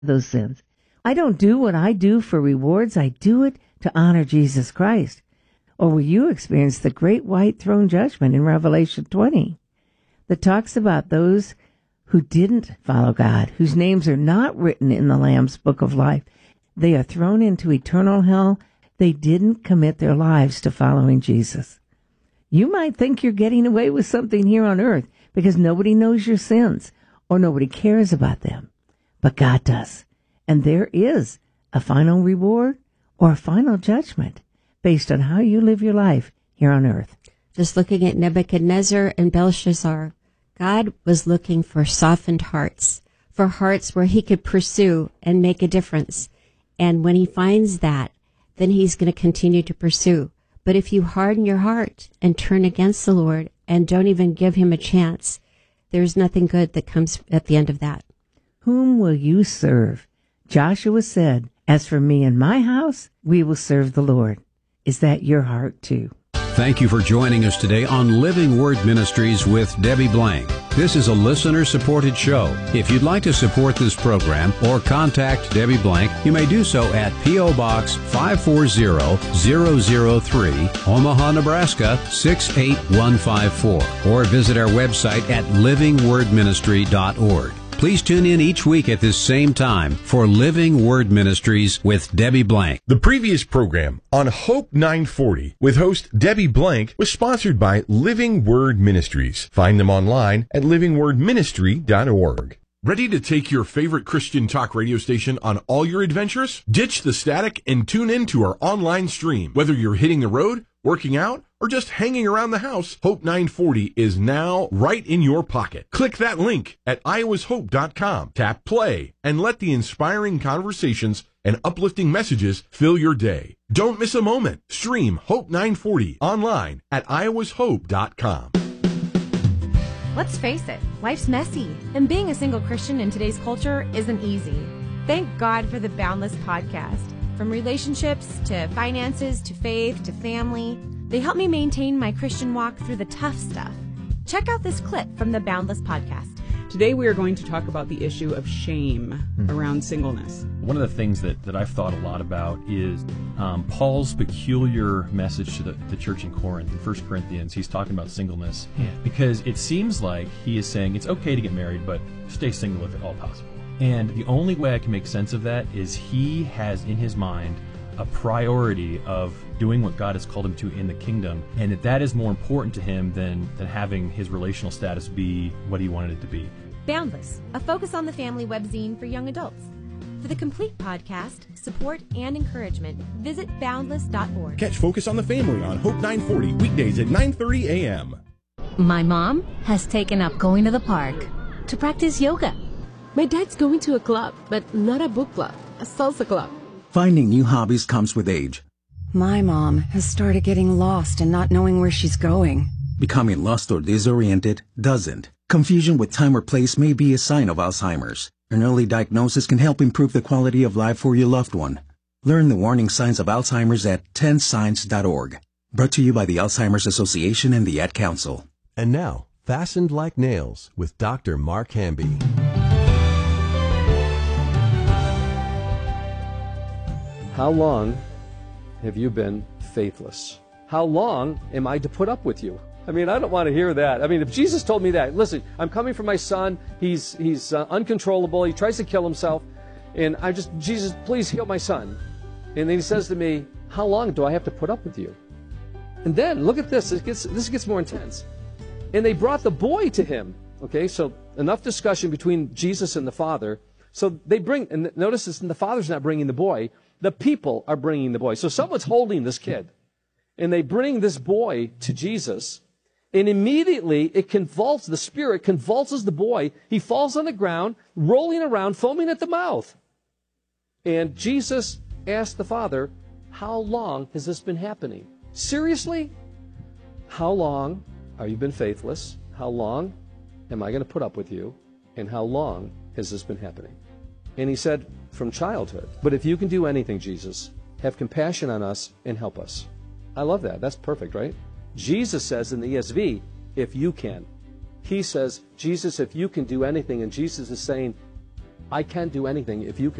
those sins. I don't do what I do for rewards. I do it to honor Jesus Christ. Or will you experience the great white throne judgment in Revelation 20 that talks about those who didn't follow God, whose names are not written in the Lamb's book of life. They are thrown into eternal hell. They didn't commit their lives to following Jesus. You might think you're getting away with something here on earth because nobody knows your sins or nobody cares about them. But God does. And there is a final reward or a final judgment based on how you live your life here on earth. Just looking at Nebuchadnezzar and Belshazzar, God was looking for softened hearts, for hearts where he could pursue and make a difference. And when he finds that, then he's going to continue to pursue. But if you harden your heart and turn against the Lord and don't even give him a chance, there's nothing good that comes at the end of that. Whom will you serve? Joshua said, "As for me and my house, we will serve the Lord." Is that your heart too? Thank you for joining us today on Living Word Ministries with Debbie Blank. This is a listener-supported show. If you'd like to support this program or contact Debbie Blank, you may do so at P.O. Box 540003, Omaha, Nebraska 68154, or visit our website at livingwordministry.org. Please tune in each week at this same time for Living Word Ministries with Debbie Blank. The previous program on Hope 940 with host Debbie Blank was sponsored by Living Word Ministries. Find them online at livingwordministry.org. Ready to take your favorite Christian talk radio station on all your adventures? Ditch the static and tune in to our online stream. Whether you're hitting the road, working out, or just hanging around the house, Hope 940 is now right in your pocket. Click that link at iowashope.com, tap play, and let the inspiring conversations and uplifting messages fill your day. Don't miss a moment. Stream Hope 940 online at iowashope.com. Let's face it, life's messy, and being a single Christian in today's culture isn't easy. Thank God for the Boundless podcast. From relationships to finances to faith to family, they help me maintain my Christian walk through the tough stuff. Check out this clip from the Boundless podcast. Today we are going to talk about the issue of shame around singleness. One of the things that I've thought a lot about is Paul's peculiar message to the church in Corinth. In 1 Corinthians, he's talking about singleness because it seems like he is saying it's okay to get married, but stay single if at all possible. And the only way I can make sense of that is he has in his mind a priority of doing what God has called him to in the kingdom, and that is more important to him than having his relational status be what he wanted it to be. Boundless, a focus on the family webzine for young adults. For the complete podcast, support, and encouragement, visit boundless.org. Catch Focus on the Family on Hope 940, weekdays at 9:30 a.m. My mom has taken up going to the park to practice yoga. My dad's going to a club, but not a book club, a salsa club. Finding new hobbies comes with age. My mom has started getting lost and not knowing where she's going. Becoming lost or disoriented doesn't. Confusion with time or place may be a sign of Alzheimer's. An early diagnosis can help improve the quality of life for your loved one. Learn the warning signs of Alzheimer's at 10signs.org. Brought to you by the Alzheimer's Association and the Ad Council. And now, Fastened Like Nails with Dr. Mark Hamby. How long have you been faithless? How long am I to put up with you? I mean, I don't want to hear that. I mean, if Jesus told me that, listen, I'm coming for my son. He's uncontrollable. He tries to kill himself. And Jesus, please heal my son. And then he says to me, how long do I have to put up with you? And then, look at this. This gets more intense. And they brought the boy to him. Okay, so enough discussion between Jesus and the Father. So they bring, and notice this, the Father's not bringing the boy. The people are bringing the boy. So someone's holding this kid. And they bring this boy to Jesus. And immediately the Spirit convulses the boy. He falls on the ground, rolling around, foaming at the mouth. And Jesus asked the Father, how long has this been happening? Seriously? How long are you been faithless? How long am I going to put up with you? And how long has this been happening? And he said, from childhood. But if you can do anything, Jesus, have compassion on us and help us. I love that. That's perfect, right? Jesus says in the ESV, if you can. He says, Jesus, if you can do anything. And Jesus is saying, I can't do anything if you